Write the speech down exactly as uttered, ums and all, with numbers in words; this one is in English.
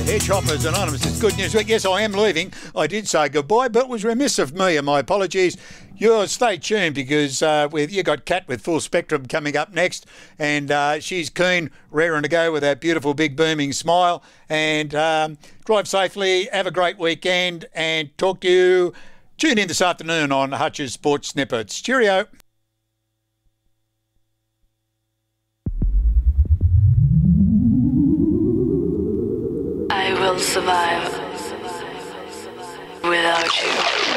Hedgehoppers Anonymous. It's good news. Yes, I am leaving. I did say goodbye, but it was remiss of me, and my apologies. You stay tuned because uh, with you got Kat with Full Spectrum coming up next, and uh, she's keen, raring to go with that beautiful big booming smile. And um, drive safely, have a great weekend, and talk to you. Tune in this afternoon on Hutch's Sports Snippets. Cheerio. I will survive without you.